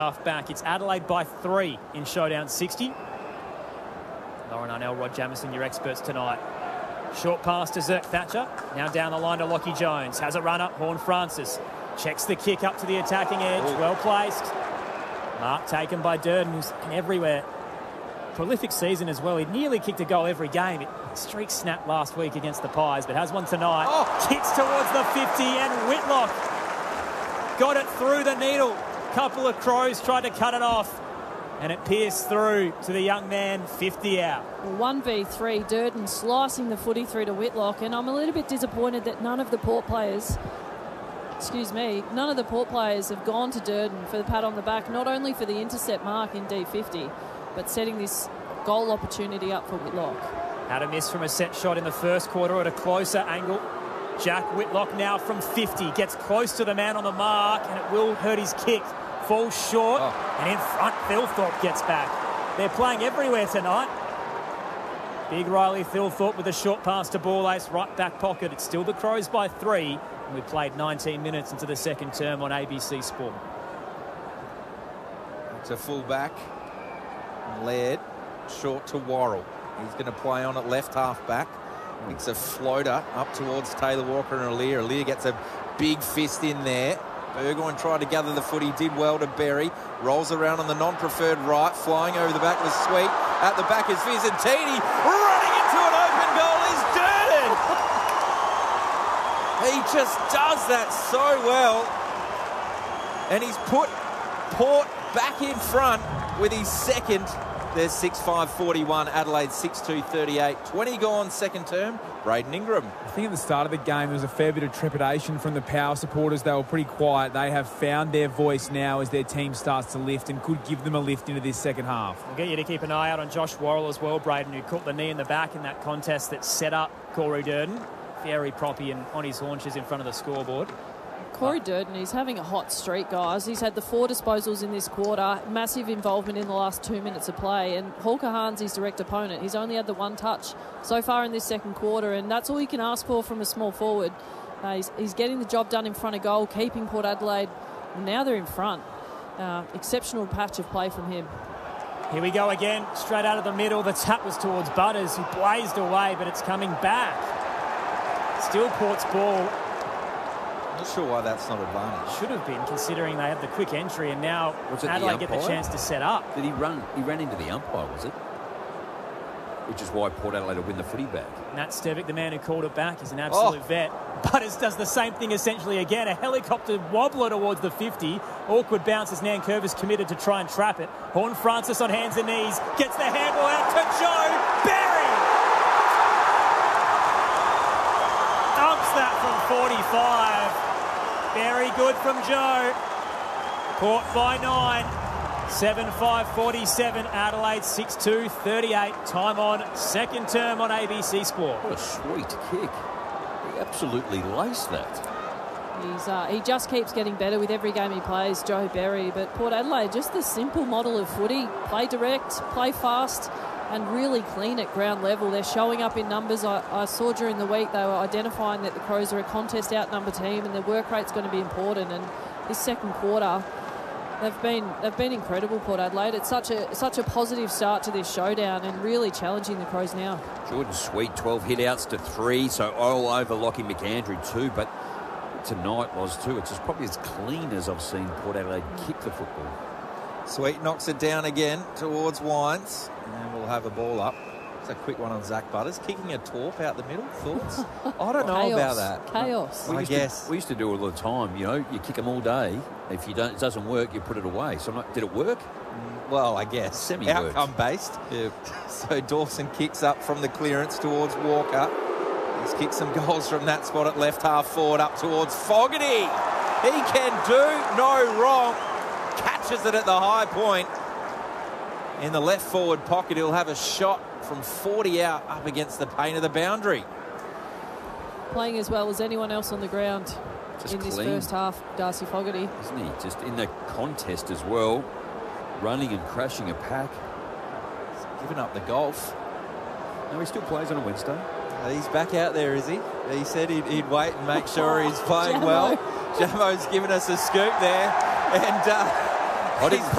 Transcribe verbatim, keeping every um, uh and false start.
Half back. It's Adelaide by three in Showdown sixty. Lauren Arnell, Rod Jamieson, your experts tonight. Short pass to Zerk Thatcher. Now down the line to Lockie Jones. Has a runner. Horne-Francis checks the kick up to the attacking edge. Ooh. Well placed. Mark taken by Durden, who's been everywhere. Prolific season as well. He nearly kicked a goal every game. Streak snapped last week against the Pies, but has one tonight. Oh. Kicks towards the fifty, and Whitlock got it through the needle. Couple of Crows tried to cut it off, and it pierced through to the young man, fifty out. Well, one v three, Durden slicing the footy through to Whitlock, and I'm a little bit disappointed that none of the Port players, excuse me, none of the Port players have gone to Durden for the pat on the back, not only for the intercept mark in D fifty, but setting this goal opportunity up for Whitlock. Had a miss from a set shot in the first quarter at a closer angle. Jack Whitlock now from fifty, gets close to the man on the mark, and it will hurt his kick. Falls short, oh. and in front, Thilthorpe gets back. They're playing everywhere tonight. Big Riley Thilthorpe with a short pass to Ball Ace, right back pocket. It's still the Crows by three, and we played nineteen minutes into the second term on A B C Sport. It's a full back. Laird, short to Worrell. He's going to play on at left half back. It's a floater up towards Taylor Walker and Aliir. Aliir gets a big fist in there. Burgoyne tried to gather the foot. He did well to Berry. Rolls around on the non-preferred right. Flying over the back was Sweet. At the back is Vizzantini. Running into an open goal is Durden. He just does that so well. And he's put Port back in front with his second. There's six five forty-one, Adelaide six two thirty-eight. twenty gone second term. Braden Ingram. I think at the start of the game there was a fair bit of trepidation from the Power supporters. They were pretty quiet. They have found their voice now as their team starts to lift and could give them a lift into this second half. We'll get you to keep an eye out on Josh Worrell as well, Braden, who caught the knee in the back in that contest that set up Corey Durden. Very proppy and on his haunches in front of the scoreboard. Corey Durden, he's having a hot streak, guys. He's had the four disposals in this quarter, massive involvement in the last two minutes of play, and Hawker Hahn's his direct opponent. He's only had the one touch so far in this second quarter, and that's all you can ask for from a small forward. Uh, he's, he's getting the job done in front of goal, keeping Port Adelaide, and now they're in front. Uh, exceptional patch of play from him. Here we go again, straight out of the middle. The tap was towards Butters, who blazed away, but it's coming back. Still Port's ball. Not sure why that's not advantage. Should have been, considering they had the quick entry, and now Adelaide get the chance to set up. Did he run? He ran into the umpire, was it? Which is why Port Adelaide will win the footy back. Nat Stevic, the man who called it back, is an absolute oh. vet. Butters does the same thing essentially again. A helicopter wobbler towards the fifty. Awkward bounce as Nankervis committed to try and trap it. Horne-Francis on hands and knees. Gets the handball out to Joe Berry. Dumps that from forty-five. Very good from Joe. Port by nine. seven five forty-seven. Adelaide six two thirty-eight. Time on second term on A B C Sport. What a sweet kick. He absolutely laced that. He's, uh, he just keeps getting better with every game he plays, Joe Berry. But Port Adelaide, just the simple model of footy. Play direct, play fast, and really clean at ground level. They're showing up in numbers. I, I saw during the week they were identifying that the Crows are a contest outnumber team and their work rate's going to be important. And this second quarter, they've been they've been incredible, Port Adelaide. It's such a such a positive start to this showdown and really challenging the Crows now. Jordan Sweet, twelve hit-outs to three, so all over Lockie McAndrew too, but tonight was too. It's just probably as clean as I've seen Port Adelaide kick the football. Sweet knocks it down again towards Wines. And we'll have a ball up. It's a quick one on Zach Butters. Kicking a torp out the middle. Thoughts? I don't know Chaos. about that. Chaos. We I guess. To, we used to do it all the time. You know, you kick them all day. If you don't, it doesn't work, you put it away. So, not, did it work? Well, I guess. Semi-worked. Outcome based. Yeah. So Dawson kicks up from the clearance towards Walker. He's kicked some goals from that spot at left half forward up towards Fogarty. He can do no wrong. Catches it at the high point. In the left forward pocket, he'll have a shot from forty out up against the paint of the boundary. Playing as well as anyone else on the ground Just in clean. this first half, Darcy Fogarty. Isn't he? Just in the contest as well, running and crashing a pack. He's giving up the golf. No, he still plays on a Wednesday. Uh, he's back out there, is he? He said he'd, he'd wait and make sure he's playing Jamo. well. Jamo's given us a scoop there. And uh, I didn't